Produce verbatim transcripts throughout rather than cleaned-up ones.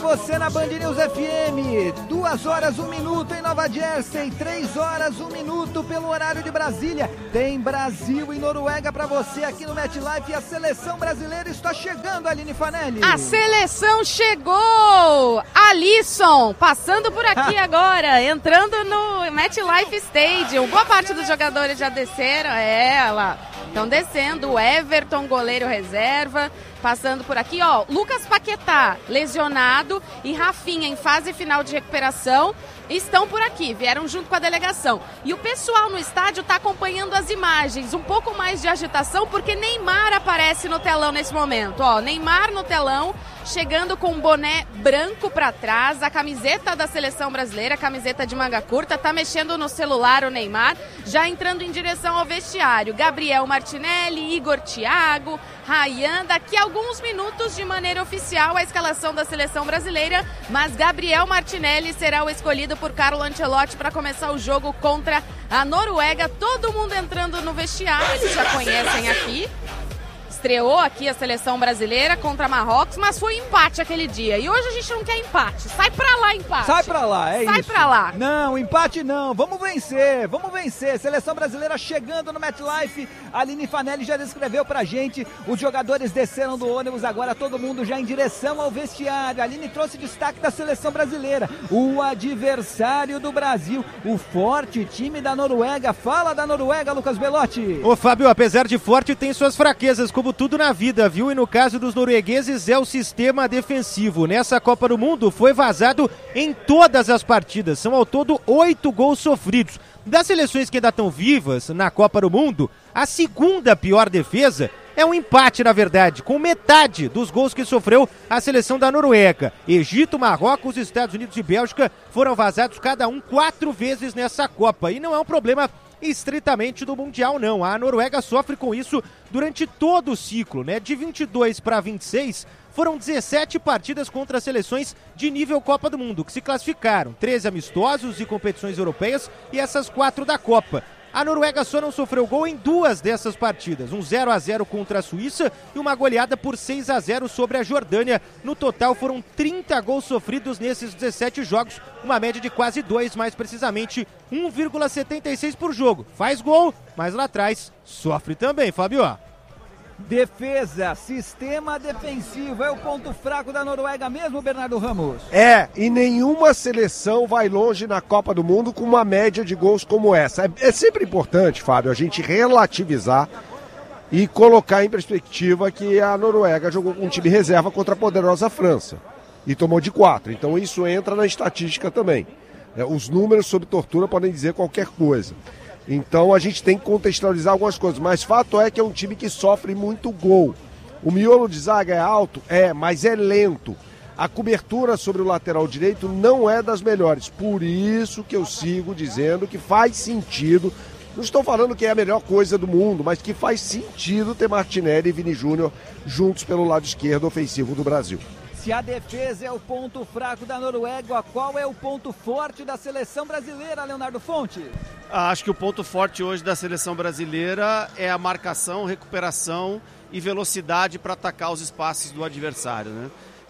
você na Band News F M. Duas horas, um minuto em Nova Jersey, três horas, um minuto pelo horário de Brasília. Tem Brasil e Noruega pra você aqui no MetLife e a seleção brasileira está chegando, Aline Fanelli. A seleção chegou! Alisson, passando por aqui agora, entrando no MetLife Stadium. Boa parte dos jogadores já desceram, é, ela. Estão descendo, o Everton, goleiro reserva, passando por aqui, ó, Lucas Paquetá, lesionado, e Rafinha em fase final de recuperação, estão por aqui, vieram junto com a delegação. E o pessoal no estádio está acompanhando as imagens, um pouco mais de agitação, porque Neymar aparece no telão nesse momento, ó, Neymar no telão, chegando com um boné branco para trás, a camiseta da seleção brasileira, camiseta de manga curta, tá mexendo no celular o Neymar, já entrando em direção ao vestiário. Gabriel Martinelli, Igor Thiago, Ryan, daqui a alguns minutos de maneira oficial a escalação da seleção brasileira, mas Gabriel Martinelli será o escolhido por Carlo Ancelotti para começar o jogo contra a Noruega. Todo mundo entrando no vestiário, eles já conhecem aqui. Estreou aqui a seleção brasileira contra Marrocos, mas foi empate aquele dia. E hoje a gente não quer empate. Sai pra lá, empate. Sai pra lá, é Sai isso. Sai pra lá. Não, empate não. Vamos vencer, vamos vencer. Seleção brasileira chegando no MetLife. A Aline Fanelli já descreveu pra gente. Os jogadores desceram do ônibus, agora todo mundo já em direção ao vestiário. A Aline trouxe destaque da seleção brasileira. O adversário do Brasil, o forte time da Noruega. Fala da Noruega, Lucas Belotti. Ô Fábio, apesar de forte, tem suas fraquezas, como tudo na vida, viu? E no caso dos noruegueses é o sistema defensivo. Nessa Copa do Mundo foi vazado em todas as partidas. São ao todo oito gols sofridos. Das seleções que ainda estão vivas na Copa do Mundo, a segunda pior defesa é um empate, na verdade, com metade dos gols que sofreu a seleção da Noruega. Egito, Marrocos, Estados Unidos e Bélgica foram vazados cada um quatro vezes nessa Copa. E não é um problema estritamente do Mundial, não. A Noruega sofre com isso durante todo o ciclo, né? De vinte e dois para vinte e seis, foram dezessete partidas contra seleções de nível Copa do Mundo, que se classificaram. treze amistosos e competições europeias e essas quatro da Copa. A Noruega só não sofreu gol em duas dessas partidas, um zero a zero contra a Suíça e uma goleada por seis a zero sobre a Jordânia. No total foram trinta gols sofridos nesses dezessete jogos, uma média de quase dois, mais precisamente um vírgula setenta e seis por jogo. Faz gol, mas lá atrás sofre também, Fábio. Defesa, sistema defensivo, é o ponto fraco da Noruega mesmo, Bernardo Ramos? É, e nenhuma seleção vai longe na Copa do Mundo com uma média de gols como essa. É, é sempre importante, Fábio, a gente relativizar e colocar em perspectiva que a Noruega jogou com um time reserva contra a poderosa França e tomou de quatro, então isso entra na estatística também. É, os números sob tortura podem dizer qualquer coisa. Então a gente tem que contextualizar algumas coisas, mas fato é que é um time que sofre muito gol. O miolo de zaga é alto? É, mas é lento. A cobertura sobre o lateral direito não é das melhores. Por isso que eu sigo dizendo que faz sentido, não estou falando que é a melhor coisa do mundo, mas que faz sentido ter Martinelli e Vini Júnior juntos pelo lado esquerdo ofensivo do Brasil. Se a defesa é o ponto fraco da Noruega, qual é o ponto forte da seleção brasileira, Leonardo Fonte? Acho que o ponto forte hoje da seleção brasileira é a marcação, recuperação e velocidade para atacar os espaços do adversário, né?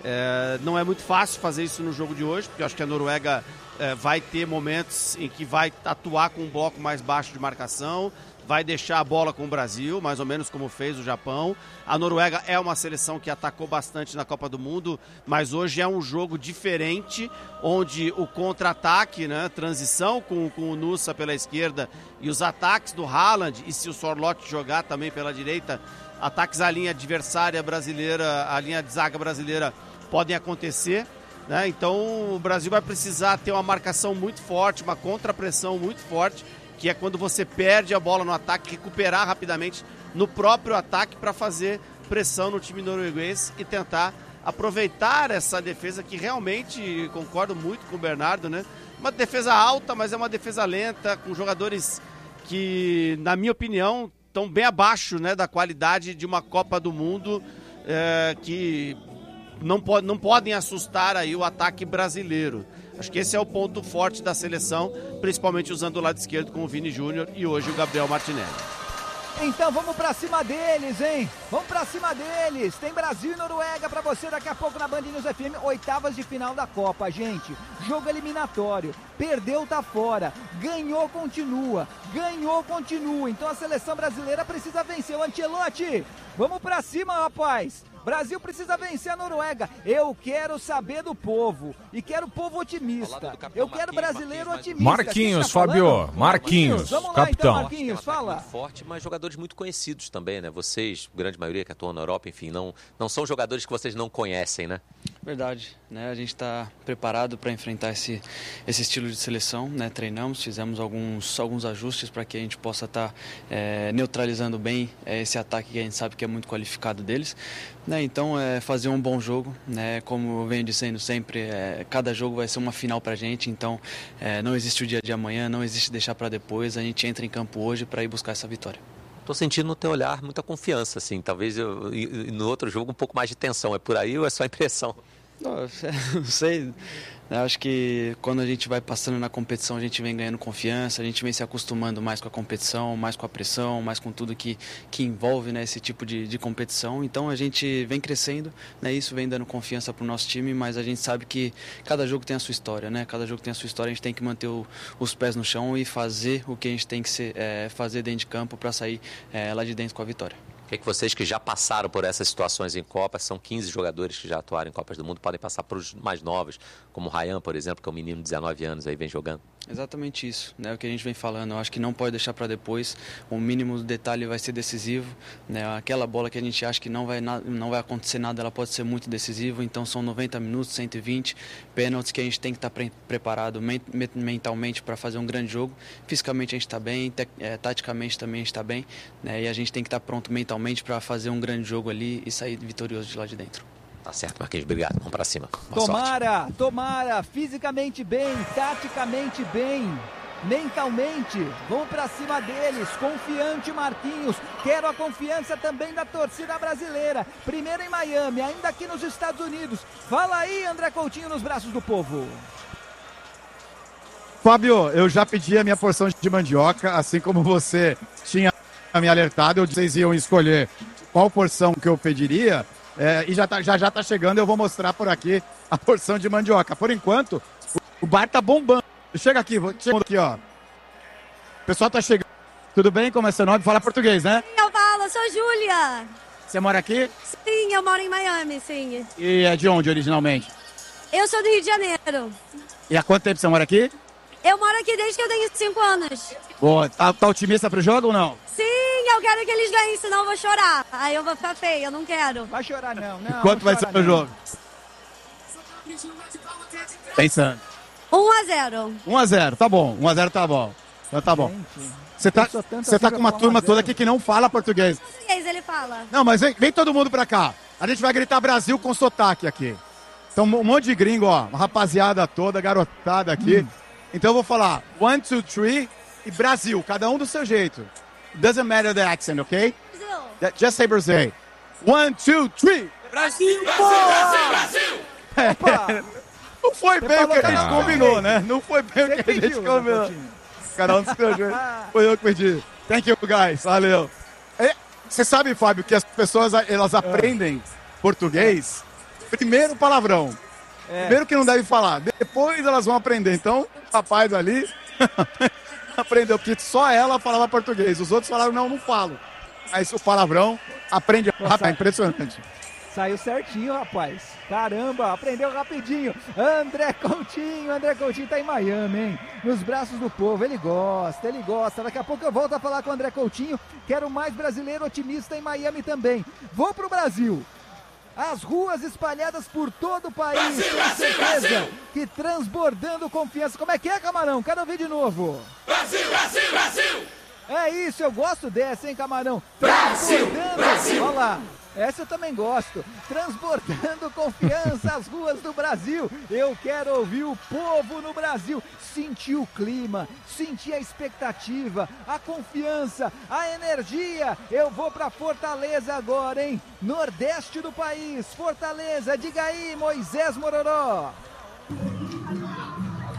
É, não é muito fácil fazer isso no jogo de hoje, porque eu acho que a Noruega é, vai ter momentos em que vai atuar com um bloco mais baixo de marcação, vai deixar a bola com o Brasil, mais ou menos como fez o Japão. A Noruega é uma seleção que atacou bastante na Copa do Mundo, mas hoje é um jogo diferente, onde o contra-ataque, né, transição com, com o Nusa pela esquerda e os ataques do Haaland, e se o Sorloth jogar também pela direita, ataques à linha adversária brasileira, à linha de zaga brasileira, podem acontecer, né? Então o Brasil vai precisar ter uma marcação muito forte, uma contrapressão muito forte, que é quando você perde a bola no ataque, recuperar rapidamente no próprio ataque para fazer pressão no time norueguês e tentar aproveitar essa defesa que realmente, concordo muito com o Bernardo, né? Uma defesa alta, mas é uma defesa lenta, com jogadores que, na minha opinião, estão bem abaixo, né, da qualidade de uma Copa do Mundo, é, que não, pode, não podem assustar aí o ataque brasileiro. Acho que esse é o ponto forte da seleção, principalmente usando o lado esquerdo com o Vini Júnior e hoje o Gabriel Martinelli. Então vamos pra cima deles, hein? Vamos pra cima deles. Tem Brasil e Noruega pra você daqui a pouco na Band News F M. Oitavas de final da Copa, gente. Jogo eliminatório. Perdeu, tá fora. Ganhou, continua. Ganhou, continua. Então a seleção brasileira precisa vencer. O Ancelotti, vamos pra cima, rapaz. Brasil precisa vencer a Noruega. Eu quero saber do povo. E quero povo otimista. Eu quero brasileiro otimista. Marquinhos, tá Fábio. Marquinhos, Vamos lá, capitão. então, Marquinhos, fala. Forte, mas jogadores muito conhecidos também, né? Vocês, grande maioria que atuam na Europa, enfim, não, não são jogadores que vocês não conhecem, né? Verdade, né? A gente está preparado para enfrentar esse, esse estilo de seleção, né? Treinamos, fizemos alguns, alguns ajustes para que a gente possa estar tá, é, neutralizando bem é, esse ataque que a gente sabe que é muito qualificado deles. Né, então, é fazer um bom jogo, né, como eu venho dizendo sempre, é, cada jogo vai ser uma final para a gente, então é, não existe o dia de amanhã, não existe deixar para depois, a gente entra em campo hoje para ir buscar essa vitória. Estou sentindo no teu olhar muita confiança, assim, talvez eu, no outro jogo um pouco mais de tensão, é por aí ou é só impressão? Não, não sei, acho que quando a gente vai passando na competição a gente vem ganhando confiança, a gente vem se acostumando mais com a competição, mais com a pressão, mais com tudo que, que envolve, né, esse tipo de, de competição, então a gente vem crescendo, né, isso vem dando confiança para o nosso time, mas a gente sabe que cada jogo tem a sua história, né, cada jogo tem a sua história, a gente tem que manter o, os pés no chão e fazer o que a gente tem que ser, é, fazer dentro de campo para sair é, lá de dentro com a vitória. O que, é que vocês que já passaram por essas situações em Copas, são quinze jogadores que já atuaram em Copas do Mundo, podem passar para os mais novos, como o Ryan, por exemplo, que é um menino de dezenove anos, aí vem jogando? Exatamente isso, né, o que a gente vem falando, eu acho que não pode deixar para depois, o mínimo detalhe vai ser decisivo, né, aquela bola que a gente acha que não vai, não vai acontecer nada, ela pode ser muito decisiva, então são noventa minutos, cento e vinte pênaltis que a gente tem que estar pre preparado mentalmente para fazer um grande jogo, fisicamente a gente está bem, é, taticamente também a gente está bem, né, e a gente tem que estar pronto mentalmente para fazer um grande jogo ali e sair vitorioso de lá de dentro. Tá certo, Marquinhos, obrigado, vamos pra cima. Boa tomara, sorte. tomara, fisicamente bem, taticamente bem, mentalmente, vamos pra cima deles, confiante Marquinhos, quero a confiança também da torcida brasileira, primeiro em Miami, ainda aqui nos Estados Unidos, fala aí André Coutinho nos braços do povo. Fábio, eu já pedi a minha porção de mandioca, assim como você tinha me alertado, eu vocês iam escolher qual porção que eu pediria, é, e já, tá, já já tá chegando, eu vou mostrar por aqui a porção de mandioca. Por enquanto, o, o bar tá bombando. Chega aqui, vou, chega aqui, ó. O pessoal tá chegando. Tudo bem? Como é seu nome? Fala português, né? Eu falo, eu sou Júlia. Você mora aqui? Sim, eu moro em Miami, sim. E é de onde, originalmente? Eu sou do Rio de Janeiro. E há quanto tempo você mora aqui? Eu moro aqui desde que eu tenho cinco anos. Boa, tá, tá otimista pro jogo ou não? Sim, eu quero que eles ganhem, senão eu vou chorar. Aí eu vou ficar feia, eu não quero. Vai chorar não, não. Quanto vai ser o jogo? Pensando. um a zero. um a zero, tá bom. um a zero tá bom. Então tá bom. Você tá, você tá com uma turma toda aqui que não fala português. Português ele fala. Não, mas vem, vem todo mundo pra cá. A gente vai gritar Brasil com sotaque aqui. Então um monte de gringo, ó. Uma rapaziada toda, garotada aqui. Hum. Então eu vou falar one, two, three e Brasil. Cada um do seu jeito. Doesn't matter the accent, ok? Brasil. Just say Brasil. One, two, three. Brasil, Brasil, Brasil, Brasil. É. Não foi Você bem o que a gente combinou, né? Não foi bem Você o que a gente combinou. Cada um do seu jeito. Foi eu que pedi. Thank you, guys. Valeu. Você sabe, Fábio, que as pessoas elas aprendem é. português primeiro palavrão. É. Primeiro que não deve falar. Depois elas vão aprender. Então, o rapaz ali aprendeu, porque só ela falava português. Os outros falaram, não, não falo. Mas o palavrão aprende rápido. É impressionante. Saiu certinho, rapaz. Caramba, aprendeu rapidinho. André Coutinho, André Coutinho tá em Miami, hein? Nos braços do povo, ele gosta, ele gosta. Daqui a pouco eu volto a falar com o André Coutinho. Quero mais brasileiro otimista em Miami também. Vou pro Brasil. As ruas espalhadas por todo o país, Brasil, tenho Brasil, certeza Brasil. Que transbordando confiança. Como é que é, Camarão? Quero ouvir de novo. Brasil, Brasil, Brasil! É isso, eu gosto dessa, hein, Camarão? Brasil, Brasil! Olha lá. Essa eu também gosto. Transbordando confiança às ruas do Brasil. Eu quero ouvir o povo no Brasil. Sentir o clima, sentir a expectativa, a confiança, a energia. Eu vou para Fortaleza agora, hein? Nordeste do país, Fortaleza. Diga aí, Moisés Mororó.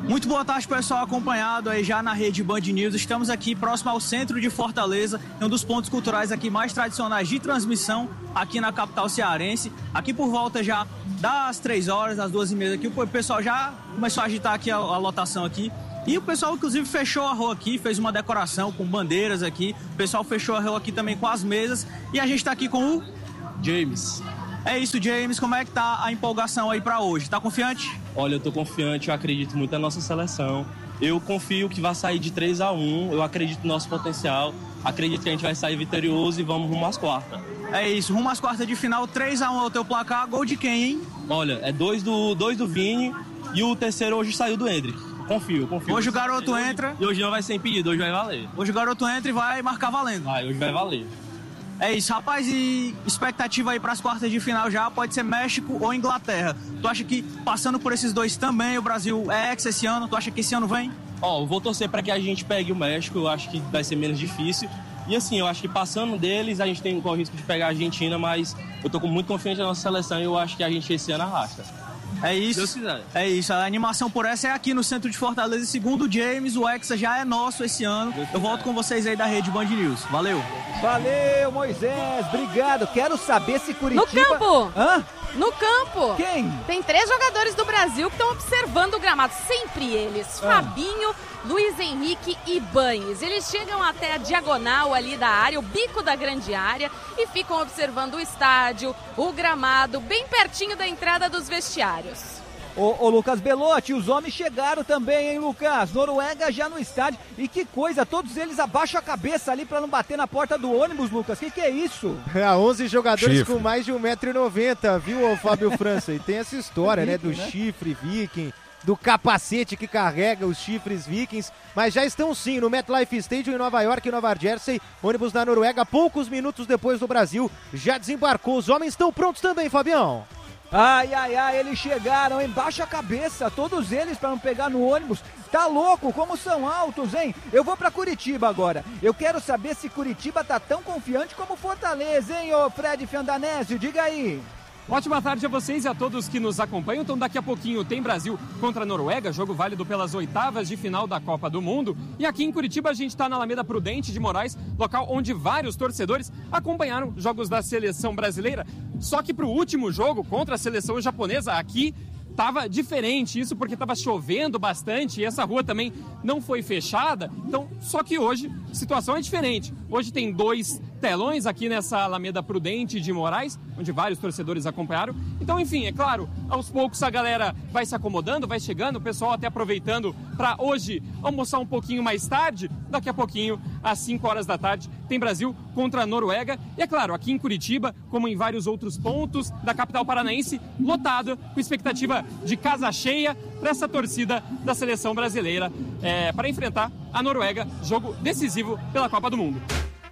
Muito boa tarde, pessoal, acompanhado aí já na rede Band News. Estamos aqui próximo ao centro de Fortaleza, um dos pontos culturais aqui mais tradicionais de transmissão aqui na capital cearense. Aqui por volta já das três horas, das duas e meia aqui, o pessoal já começou a agitar aqui a, a lotação aqui. E o pessoal, inclusive, fechou a rua aqui, fez uma decoração com bandeiras aqui. O pessoal fechou a rua aqui também com as mesas. E a gente está aqui com o... James. É isso, James. Como é que tá a empolgação aí para hoje? Tá confiante? Olha, eu tô confiante, eu acredito muito na nossa seleção. Eu confio que vai sair de três a um, eu acredito no nosso potencial. Acredito que a gente vai sair vitorioso e vamos rumo às quartas. É isso, rumo às quartas de final, três a um é o teu placar. Gol de quem, hein? Olha, é dois do, dois do Vini e o terceiro hoje saiu do Hendrick. Confio, confio. Hoje o garoto entra... E hoje não vai ser impedido, hoje vai valer. Hoje o garoto entra e vai marcar valendo. Vai, hoje vai valer. É isso, rapaz, e expectativa aí para as quartas de final já pode ser México ou Inglaterra. Tu acha que passando por esses dois também o Brasil é ex esse ano? Tu acha que esse ano vem? Ó, eu vou torcer para que a gente pegue o México, eu acho que vai ser menos difícil. E assim, eu acho que passando deles a gente tem o risco de pegar a Argentina, mas eu tô muito confiante na nossa seleção e eu acho que a gente esse ano arrasta. É isso, Deus quiser. É isso, a animação por essa é aqui no centro de Fortaleza. Segundo o James, o Hexa já é nosso esse ano. Deus Eu volto quiser. Com vocês aí da rede Band News. Valeu. Valeu, Moisés, obrigado. Quero saber se Curitiba... No campo! Hã? No campo! Quem? Tem três jogadores do Brasil que estão observando o gramado. Sempre eles. Ah. Fabinho, Luiz Henrique e Banes. Eles chegam até a diagonal ali da área, o bico da grande área, e ficam observando o estádio, o gramado, bem pertinho da entrada dos vestiários. Ô, ô Lucas Belotti, os homens chegaram também, hein, Lucas? Noruega já no estádio. E que coisa, todos eles abaixam a cabeça ali pra não bater na porta do ônibus, Lucas. Que que é isso? É, onze jogadores Chifre. com mais de um metro e noventa, viu, ô Fábio França? E tem essa história, né, do né? chifre viking, do capacete que carrega os chifres vikings. Mas já estão sim no MetLife Stadium em Nova York e Nova Jersey. Ônibus da Noruega, poucos minutos depois do Brasil, já desembarcou. Os homens estão prontos também, Fabião. Ai, ai, ai, eles chegaram, hein? Baixa a cabeça, todos eles para não pegar no ônibus. Tá louco, como são altos, hein? Eu vou para Curitiba agora. Eu quero saber se Curitiba tá tão confiante como Fortaleza, hein, ô Fred Fiandanésio? Diga aí. Ótima tarde a vocês e a todos que nos acompanham. Então daqui a pouquinho tem Brasil contra a Noruega, jogo válido pelas oitavas de final da Copa do Mundo. E aqui em Curitiba a gente está na Alameda Prudente de Moraes, local onde vários torcedores acompanharam jogos da seleção brasileira. Só que para o último jogo contra a seleção japonesa aqui estava diferente, isso porque estava chovendo bastante e essa rua também não foi fechada. Então, só que hoje a situação é diferente. Hoje tem dois telões aqui nessa Alameda Prudente de Moraes, onde vários torcedores acompanharam. Então, enfim, é claro, aos poucos a galera vai se acomodando, vai chegando, o pessoal até aproveitando para hoje almoçar um pouquinho mais tarde. Daqui a pouquinho, às cinco horas da tarde, tem Brasil contra a Noruega. E é claro, aqui em Curitiba, como em vários outros pontos da capital paranaense, lotado, com expectativa de casa cheia para essa torcida da seleção brasileira é, para enfrentar a Noruega, jogo decisivo pela Copa do Mundo.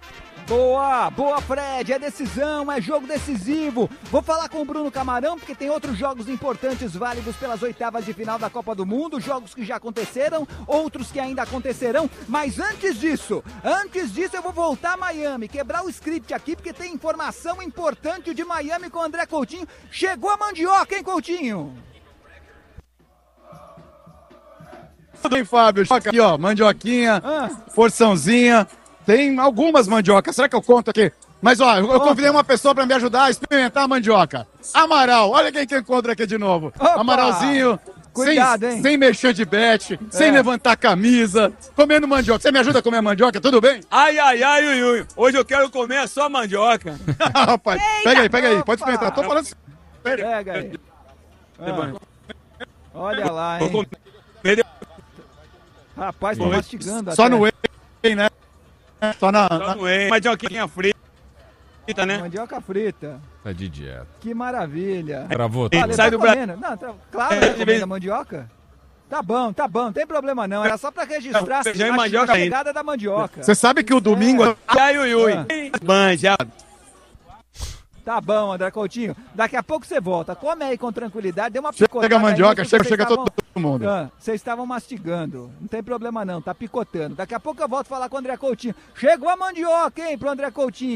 Boa, boa Fred, é decisão, é jogo decisivo. Vou falar com o Bruno Camarão porque tem outros jogos importantes válidos pelas oitavas de final da Copa do Mundo, jogos que já aconteceram, outros que ainda acontecerão, mas antes disso, antes disso eu vou voltar a Miami, quebrar o script aqui porque tem informação importante de Miami com o André Coutinho. Chegou a mandioca, hein, Coutinho? Tudo bem, Fábio? Aqui, ó, mandioquinha, ah. porçãozinha. Tem algumas mandiocas, será que eu conto aqui? Mas, ó, eu convidei uma pessoa pra me ajudar a experimentar a mandioca. Amaral, olha quem que eu encontro aqui de novo. Opa! Amaralzinho, Cuidado, sem, hein? sem mexer de bete, é. sem levantar a camisa, comendo mandioca. Você me ajuda a comer mandioca, tudo bem? Ai, ai, ai, ui, ui. Hoje eu quero comer só mandioca. Rapaz, Eita, pega aí, pega aí, opa! pode experimentar. Tô falando assim. Pega aí. Ah. Olha lá, hein? Rapaz, tô mastigando Só até. no whey, né? Só na... Só no whey. Mandioquinha frita, né? Mandioca frita. Tá de dieta. Que maravilha. Travou. Olha, Sai tá do Brasil. comendo? Não, tá, claro, tá comendo a mandioca. Tá bom, tá bom, não tem problema não. Era só pra registrar a, Feijão e mandioca a chegada da mandioca. Você sabe que o domingo... É. Ai, ui, ui. Ah. Manja. Tá bom, André Coutinho. Daqui a pouco você volta. Come aí com tranquilidade. Dê uma Chega picotada a mandioca, aí, chega, vocês chega estavam- todo mundo. Ah, Vocês estavam mastigando. Não tem problema não, tá picotando. Daqui a pouco eu volto falar com o André Coutinho. Chegou a mandioca, hein, pro André Coutinho.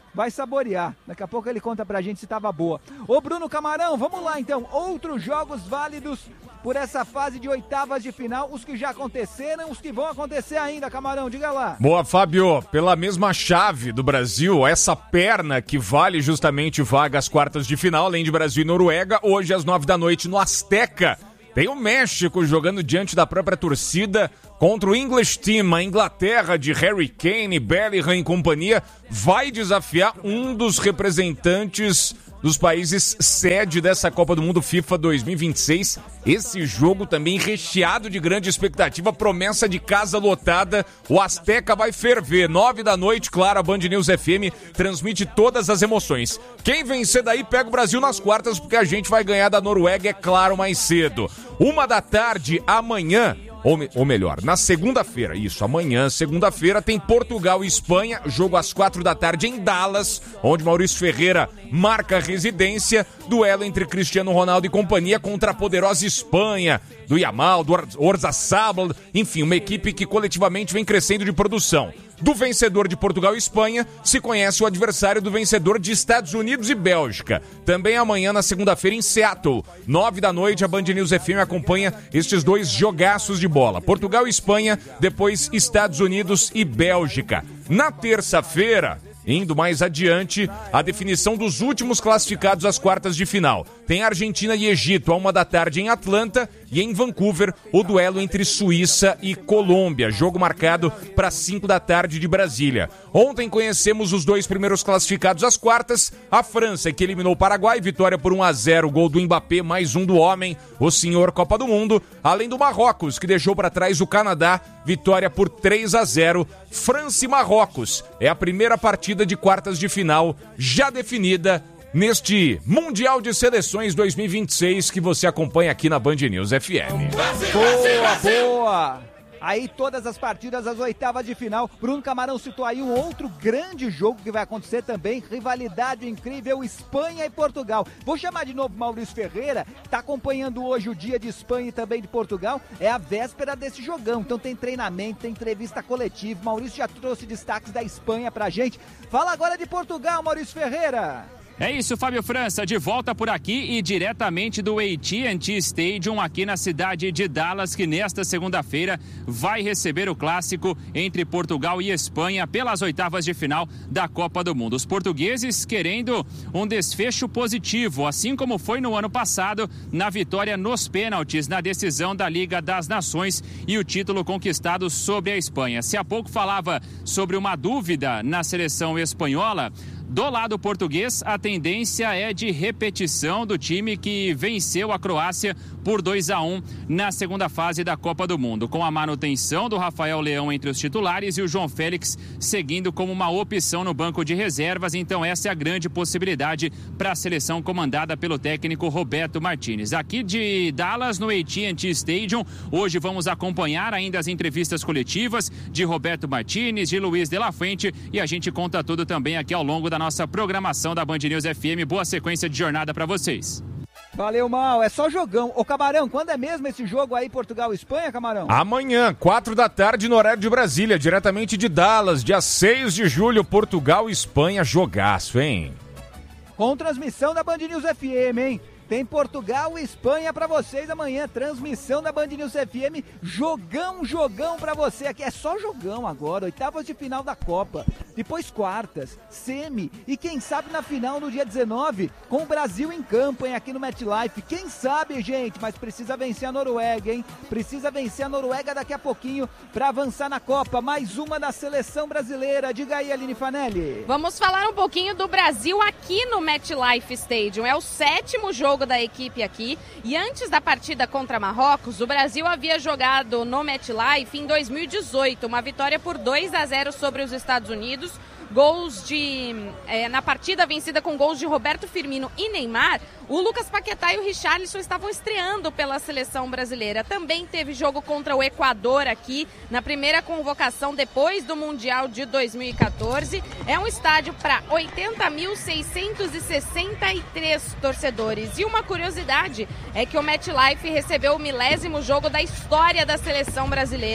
vai saborear. Daqui a pouco ele conta pra gente se tava boa. Ô Bruno Camarão, vamos lá então. Outros jogos válidos por essa fase de oitavas de final, os que já aconteceram, os que vão acontecer ainda, Camarão, diga lá. Boa, Fábio, pela mesma chave do Brasil, essa perna que vale justamente vaga às quartas de final, além de Brasil e Noruega, hoje às nove da noite no Azteca. Tem o México jogando diante da própria torcida contra o English Team. A Inglaterra de Harry Kane, Bellingham e companhia vai desafiar um dos representantes dos países sede dessa Copa do Mundo FIFA dois mil e vinte e seis. Esse jogo também recheado de grande expectativa, promessa de casa lotada. O Azteca vai ferver. Nove da noite, claro, a Band News F M transmite todas as emoções. Quem vencer daí pega o Brasil nas quartas, porque a gente vai ganhar da Noruega, é claro, mais cedo. Uma da tarde, amanhã, ou, me, ou melhor, na segunda-feira, isso, amanhã, segunda-feira, tem Portugal e Espanha, jogo às quatro da tarde em Dallas, onde Maurício Ferreira marca residência, duelo entre Cristiano Ronaldo e companhia contra a poderosa Espanha, do Yamal, do Oyarzabal, enfim, uma equipe que coletivamente vem crescendo de produção. Do vencedor de Portugal e Espanha, se conhece o adversário do vencedor de Estados Unidos e Bélgica. Também amanhã, na segunda-feira, em Seattle, nove da noite, a Band News F M acompanha estes dois jogaços de bola. Portugal e Espanha, depois Estados Unidos e Bélgica. Na terça-feira, indo mais adiante, a definição dos últimos classificados às quartas de final. Tem Argentina e Egito, a uma da tarde em Atlanta, e em Vancouver, o duelo entre Suíça e Colômbia. Jogo marcado para cinco da tarde de Brasília. Ontem conhecemos os dois primeiros classificados às quartas. A França, que eliminou o Paraguai, vitória por um a zero, gol do Mbappé, mais um do homem, o senhor Copa do Mundo. Além do Marrocos, que deixou para trás o Canadá, vitória por três a zero. França e Marrocos é a primeira partida de quartas de final já definida neste Mundial de Seleções dois mil e vinte e seis que você acompanha aqui na Band News F M. Boa, boa! Aí todas as partidas, as oitavas de final. Bruno Camarão citou aí um outro grande jogo que vai acontecer também. Rivalidade incrível, Espanha e Portugal. Vou chamar de novo Maurício Ferreira, tá acompanhando hoje o dia de Espanha e também de Portugal. É a véspera desse jogão, então tem treinamento, tem entrevista coletiva. Maurício já trouxe destaques da Espanha pra gente. Fala agora de Portugal, Maurício Ferreira. É isso, Fábio França, de volta por aqui e diretamente do A T and T Stadium aqui na cidade de Dallas, que nesta segunda-feira vai receber o clássico entre Portugal e Espanha pelas oitavas de final da Copa do Mundo. Os portugueses querendo um desfecho positivo, assim como foi no ano passado na vitória nos pênaltis na decisão da Liga das Nações e o título conquistado sobre a Espanha. Se há pouco falava sobre uma dúvida na seleção espanhola, do lado português, a tendência é de repetição do time que venceu a Croácia por dois a um na segunda fase da Copa do Mundo, com a manutenção do Rafael Leão entre os titulares e o João Félix seguindo como uma opção no banco de reservas. Então essa é a grande possibilidade para a seleção comandada pelo técnico Roberto Martínez. Aqui de Dallas, no A T and T Stadium, hoje vamos acompanhar ainda as entrevistas coletivas de Roberto Martínez, de Luiz de la Fuente, e a gente conta tudo também aqui ao longo da nossa programação da Band News F M. Boa sequência de jornada para vocês. Valeu, Mal. É só jogão. Ô, Camarão, quando é mesmo esse jogo aí, Portugal e Espanha, Camarão? Amanhã, quatro da tarde, no horário de Brasília, diretamente de Dallas, dia seis de julho, Portugal e Espanha, jogaço, hein? Com transmissão da Band News F M, hein? Tem Portugal e Espanha pra vocês amanhã, transmissão da Band News F M, jogão, jogão pra você, aqui é só jogão agora, oitavas de final da Copa, depois quartas, semi e quem sabe na final no dia dezenove, com o Brasil em campo, hein, aqui no MetLife, quem sabe, gente, mas precisa vencer a Noruega, hein, precisa vencer a Noruega daqui a pouquinho pra avançar na Copa, mais uma da seleção brasileira, diga aí, Aline Fanelli. Vamos falar um pouquinho do Brasil aqui no MetLife Stadium, é o sétimo jogo da equipe aqui, e antes da partida contra Marrocos, o Brasil havia jogado no MetLife em dois mil e dezoito, uma vitória por dois a zero sobre os Estados Unidos, gols de... É, na partida vencida com gols de Roberto Firmino e Neymar, o Lucas Paquetá e o Richarlison estavam estreando pela seleção brasileira. Também teve jogo contra o Equador aqui, na primeira convocação depois do Mundial de dois mil e quatorze. É um estádio para oitenta mil seiscentos e sessenta e três torcedores. E uma curiosidade é que o MetLife recebeu o milésimo jogo da história da seleção brasileira.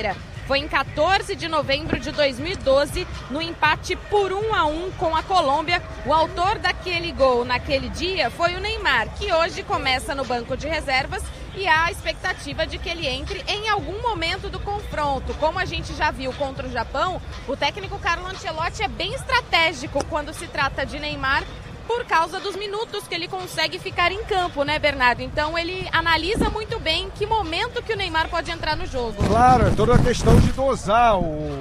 foi em quatorze de novembro de dois mil e doze, no empate por um a um com a Colômbia. O autor daquele gol naquele dia foi o Neymar, que hoje começa no banco de reservas e há a expectativa de que ele entre em algum momento do confronto. Como a gente já viu contra o Japão, o técnico Carlo Ancelotti é bem estratégico quando se trata de Neymar, por causa dos minutos que ele consegue ficar em campo, né, Bernardo? Então ele analisa muito bem que momento que o Neymar pode entrar no jogo. Claro, é toda a questão de dosar o,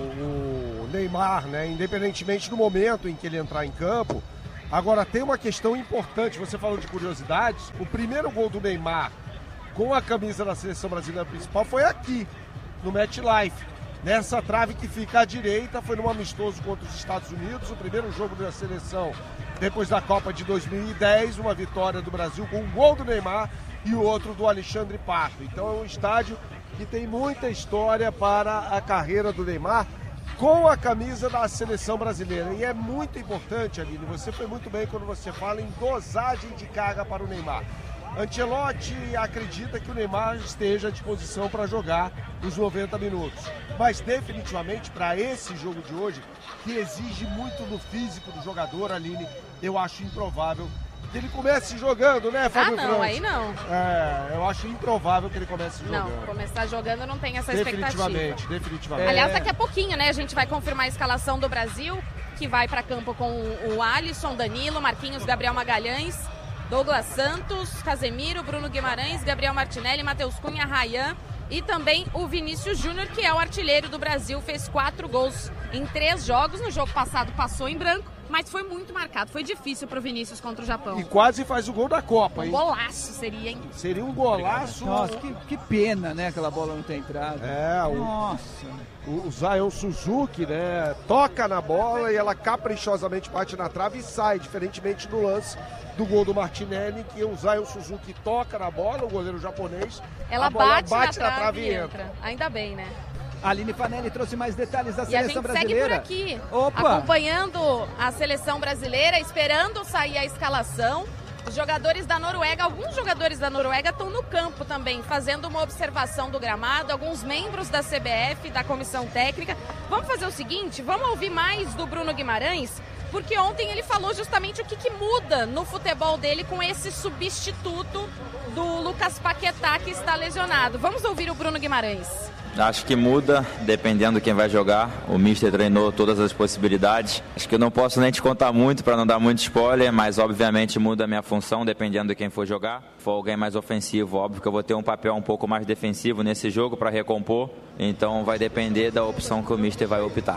o Neymar, né? Independentemente do momento em que ele entrar em campo. Agora, tem uma questão importante, você falou de curiosidades. O primeiro gol do Neymar com a camisa da seleção brasileira principal foi aqui, no MetLife. Nessa trave que fica à direita, foi num amistoso contra os Estados Unidos, o primeiro jogo da seleção depois da Copa de dois mil e dez, uma vitória do Brasil com um gol do Neymar e o outro do Alexandre Pato. Então é um estádio que tem muita história para a carreira do Neymar com a camisa da seleção brasileira. E é muito importante, Aline, você foi muito bem quando você fala em dosagem de carga para o Neymar. Ancelotti acredita que o Neymar esteja à disposição para jogar os noventa minutos. Mas definitivamente para esse jogo de hoje, que exige muito do físico do jogador, Aline, eu acho improvável que ele comece jogando, né, Fábio? Ah, não, França? aí não. É, eu acho improvável que ele comece jogando. Não, começar jogando não tem essa Definitivamente, expectativa. definitivamente. Aliás, É. daqui a pouquinho, né, a gente vai confirmar a escalação do Brasil, que vai para campo com o Alisson, Danilo, Marquinhos, Gabriel Magalhães, Douglas Santos, Casemiro, Bruno Guimarães, Gabriel Martinelli, Matheus Cunha, Ryan e também o Vinícius Júnior, que é o artilheiro do Brasil, fez quatro gols em três jogos. No jogo passado passou em branco, mas foi muito marcado. Foi difícil pro Vinícius contra o Japão. E quase faz o gol da Copa, Um hein? golaço seria, hein? Seria um golaço. Nossa, que, que pena, né, aquela bola não ter entrado. É, o, Nossa. o, o Zion Suzuki, né, toca na bola e ela caprichosamente bate na trave e sai, diferentemente do lance do gol do Martinelli, que o Zion Suzuki toca na bola, o goleiro japonês, Ela a bola bate, bate na, na trave e e entra. entra. Ainda bem, né? Aline Fanelli trouxe mais detalhes da E a seleção gente segue brasileira. por aqui, Opa! acompanhando a seleção brasileira, esperando sair a escalação. Os jogadores da Noruega, alguns jogadores da Noruega estão no campo também, fazendo uma observação do gramado, alguns membros da C B F, da comissão técnica. Vamos fazer o seguinte, vamos ouvir mais do Bruno Guimarães, porque ontem ele falou justamente o que, que muda no futebol dele com esse substituto do Lucas Paquetá, que está lesionado. Vamos ouvir o Bruno Guimarães. Acho que muda, dependendo de quem vai jogar. O Mister treinou todas as possibilidades. Acho que eu não posso nem te contar muito para não dar muito spoiler, mas obviamente muda a minha função, dependendo de quem for jogar. Se for alguém mais ofensivo, óbvio que eu vou ter um papel um pouco mais defensivo nesse jogo para recompor. Então vai depender da opção que o Mister vai optar.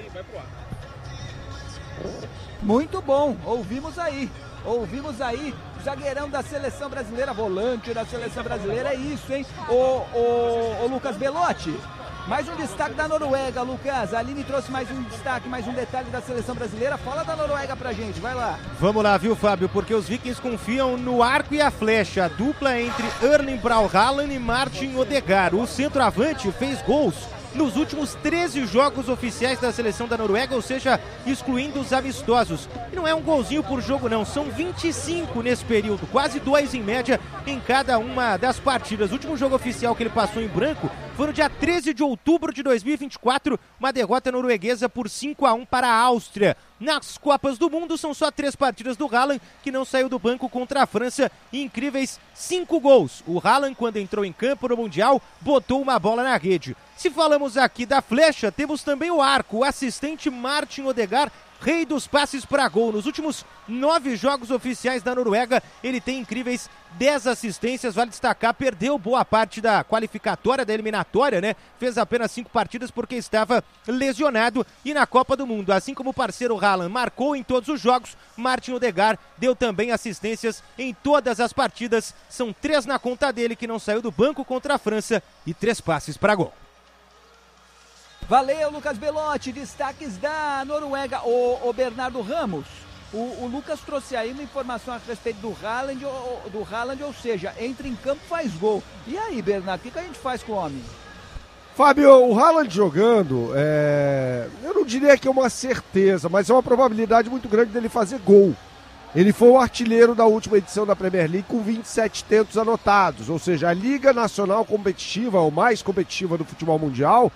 Muito bom, ouvimos aí, ouvimos aí, zagueirão da seleção brasileira, volante da seleção brasileira, é isso, hein? Ô, ô, ô Lucas Belotti, mais um destaque da Noruega, Lucas, a Aline trouxe mais um destaque, mais um detalhe da seleção brasileira, fala da Noruega pra gente, vai lá. Vamos lá, viu, Fábio? Porque os vikings confiam no arco e a flecha, a dupla entre Erling Braut Haaland e Martin Odegaard. O centroavante fez gols nos últimos treze jogos oficiais da seleção da Noruega, ou seja, excluindo os amistosos. E não é um golzinho por jogo não, são vinte e cinco nesse período, quase dois em média em cada uma das partidas. O último jogo oficial que ele passou em branco foi no dia treze de outubro de dois mil e vinte e quatro, uma derrota norueguesa por cinco a um para a Áustria. Nas Copas do Mundo são só três partidas do Haaland, que não saiu do banco contra a França, e incríveis cinco gols. O Haaland, quando entrou em campo no Mundial, botou uma bola na rede. Se falamos aqui da flecha, temos também o arco, o assistente Martin Odegaard, rei dos passes para gol. Nos últimos nove jogos oficiais da Noruega, ele tem incríveis dez assistências, vale destacar, perdeu boa parte da qualificatória, da eliminatória, né? Fez apenas cinco partidas porque estava lesionado, e na Copa do Mundo, assim como o parceiro Haaland marcou em todos os jogos, Martin Odegaard deu também assistências em todas as partidas. São três na conta dele, que não saiu do banco contra a França, e três passes para gol. Valeu, Lucas Belotti, destaques da Noruega. O, o Bernardo Ramos, o, o Lucas trouxe aí uma informação a respeito do Haaland, ou, do Haaland, ou seja, entra em campo, faz gol. E aí, Bernardo, o que, que a gente faz com o homem? Fábio, o Haaland jogando, é... eu não diria que é uma certeza, mas é uma probabilidade muito grande dele fazer gol. Ele foi o artilheiro da última edição da Premier League com vinte e sete tentos anotados, ou seja, a Liga Nacional Competitiva, ou mais competitiva do futebol mundial,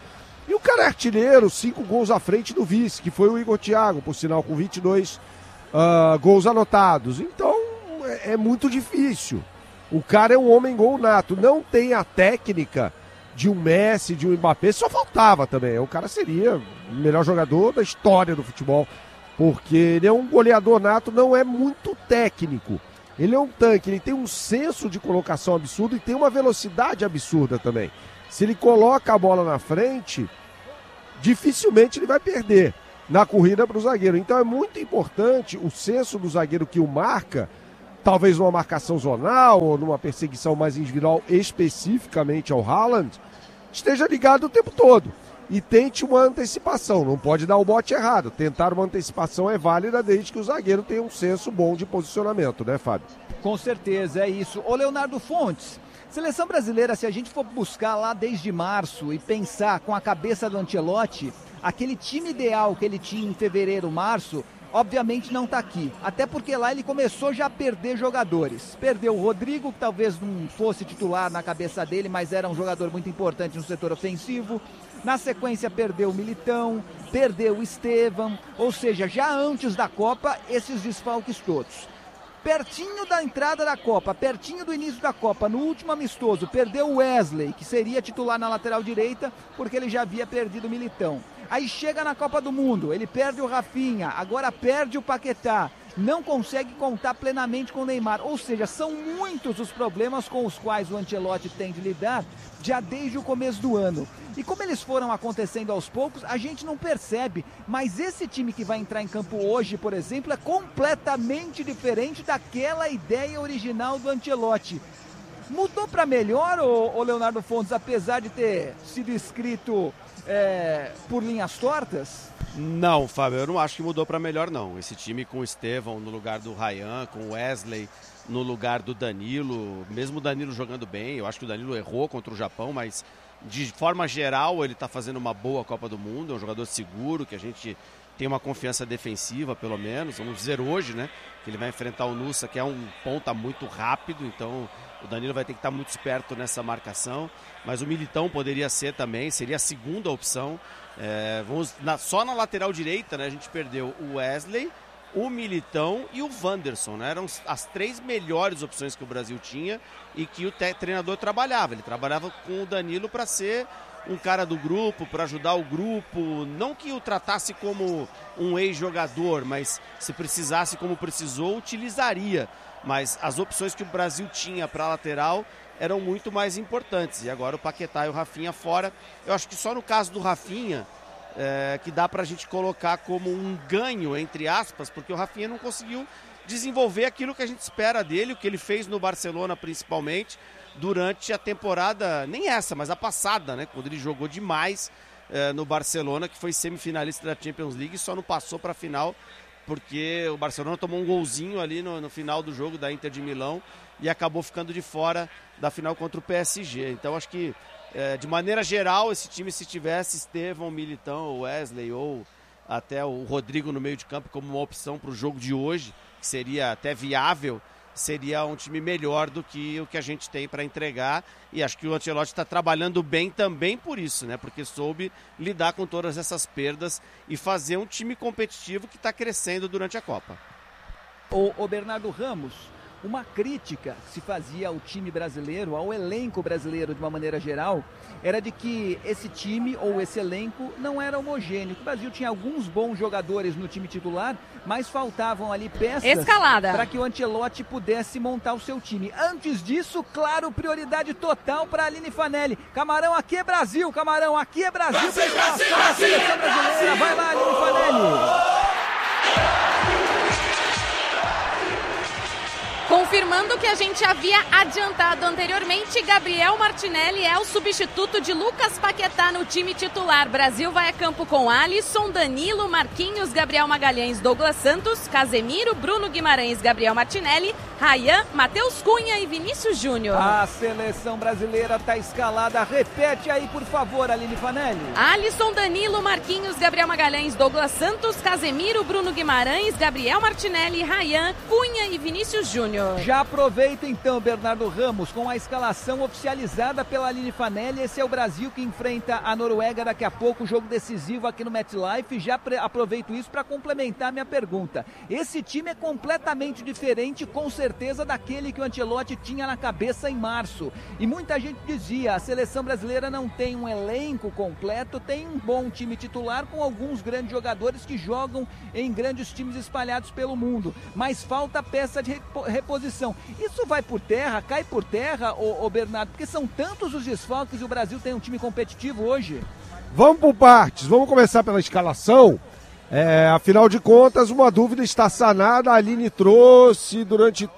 E o cara é artilheiro, cinco gols à frente do vice, que foi o Igor Thiago, por sinal, com vinte e dois uh, gols anotados. Então, é, é muito difícil. O cara é um homem gol nato, não tem a técnica de um Messi, de um Mbappé, só faltava também. O cara seria o melhor jogador da história do futebol, porque ele é um goleador nato, não é muito técnico. Ele é um tanque, ele tem um senso de colocação absurdo e tem uma velocidade absurda também. Se ele coloca a bola na frente, dificilmente ele vai perder na corrida para o zagueiro. Então é muito importante o senso do zagueiro que o marca, talvez numa marcação zonal ou numa perseguição mais individual especificamente ao Haaland, esteja ligado o tempo todo e tente uma antecipação. Não pode dar o bote errado. Tentar uma antecipação é válida desde que o zagueiro tenha um senso bom de posicionamento, né, Fábio? Com certeza, é isso. Ô, Leonardo Fontes, seleção brasileira, se a gente for buscar lá desde março e pensar com a cabeça do Ancelotti, aquele time ideal que ele tinha em fevereiro, março, obviamente não está aqui, até porque lá ele começou já a perder jogadores. Perdeu o Rodrigo, que talvez não fosse titular na cabeça dele, mas era um jogador muito importante no setor ofensivo. Na sequência perdeu o Militão, perdeu o Estevão, ou seja, já antes da Copa, esses desfalques todos. Pertinho da entrada da Copa, pertinho do início da Copa, no último amistoso, perdeu o Wesley, que seria titular na lateral direita, porque ele já havia perdido o Militão. Aí chega na Copa do Mundo, ele perde o Rafinha, agora perde o Paquetá, não consegue contar plenamente com o Neymar. Ou seja, são muitos os problemas com os quais o Ancelotti tem de lidar já desde o começo do ano. E como eles foram acontecendo aos poucos, a gente não percebe. Mas esse time que vai entrar em campo hoje, por exemplo, é completamente diferente daquela ideia original do Ancelotti. Mudou para melhor, ô, ô Leonardo Fontes, apesar de ter sido escrito é, por linhas tortas? Não, Fábio, eu não acho que mudou para melhor, não. Esse time com o Estevão no lugar do Ryan, com o Wesley no lugar do Danilo, mesmo o Danilo jogando bem, eu acho que o Danilo errou contra o Japão, mas de forma geral ele está fazendo uma boa Copa do Mundo, é um jogador seguro, que a gente tem uma confiança defensiva, pelo menos, vamos dizer hoje, né, que ele vai enfrentar o Nusa, que é um ponta muito rápido, então o Danilo vai ter que estar muito esperto nessa marcação, mas o Militão poderia ser também, seria a segunda opção. É, vamos na, só na lateral direita, né, a gente perdeu o Wesley, o Militão e o Wanderson, né? Eram as três melhores opções que o Brasil tinha e que o te- treinador trabalhava. Ele trabalhava com o Danilo para ser um cara do grupo, para ajudar o grupo, não que o tratasse como um ex-jogador, mas se precisasse como precisou, utilizaria. Mas as opções que o Brasil tinha para a lateral eram muito mais importantes. E agora o Paquetá e o Rafinha fora. Eu acho que só no caso do Rafinha é, que dá para a gente colocar como um ganho, entre aspas, porque o Rafinha não conseguiu desenvolver aquilo que a gente espera dele, o que ele fez no Barcelona principalmente, durante a temporada, nem essa, mas a passada, né? Quando ele jogou demais é, no Barcelona, que foi semifinalista da Champions League e só não passou para a final, porque o Barcelona tomou um golzinho ali no, no final do jogo da Inter de Milão e acabou ficando de fora da final contra o P S G. Então acho que, é, de maneira geral, esse time, se tivesse Estevão, Militão, Wesley ou até o Rodrigo no meio de campo como uma opção para o jogo de hoje, que seria até viável, seria um time melhor do que o que a gente tem para entregar. E acho que o Ancelotti está trabalhando bem também por isso, né? Porque soube lidar com todas essas perdas e fazer um time competitivo que está crescendo durante a Copa. O, o Bernardo Ramos, uma crítica que se fazia ao time brasileiro, ao elenco brasileiro de uma maneira geral, era de que esse time ou esse elenco não era homogêneo. O Brasil tinha alguns bons jogadores no time titular, mas faltavam ali peças para que o Ancelotti pudesse montar o seu time. Antes disso, claro, prioridade total para a Aline Fanelli. Camarão, aqui é Brasil, Camarão, aqui é Brasil. Brasil, Brasil, Brasil, Brasil, Brasil. Vai lá, Aline Fanelli. Confirmando o que a gente havia adiantado anteriormente, Gabriel Martinelli é o substituto de Lucas Paquetá no time titular. Brasil vai a campo com Alisson, Danilo, Marquinhos, Gabriel Magalhães, Douglas Santos, Casemiro, Bruno Guimarães, Gabriel Martinelli, Ryan, Matheus Cunha e Vinícius Júnior. A seleção brasileira está escalada. Repete aí, por favor, Aline Fanelli. Alisson, Danilo, Marquinhos, Gabriel Magalhães, Douglas Santos, Casemiro, Bruno Guimarães, Gabriel Martinelli, Ryan, Cunha e Vinícius Júnior. Já aproveita então, Bernardo Ramos, com a escalação oficializada pela Aline Fanelli. Esse é o Brasil que enfrenta a Noruega daqui a pouco, jogo decisivo aqui no MetLife. Já aproveito isso para complementar minha pergunta. Esse time é completamente diferente, com certeza, daquele que o Ancelotti tinha na cabeça em março. E muita gente dizia, a seleção brasileira não tem um elenco completo, tem um bom time titular com alguns grandes jogadores que jogam em grandes times espalhados pelo mundo, mas falta peça de reposição. Isso vai por terra, cai por terra, ô, ô Bernardo, porque são tantos os desfalques e o Brasil tem um time competitivo hoje? Vamos por partes, vamos começar pela escalação. É, afinal de contas, uma dúvida está sanada, a Aline trouxe durante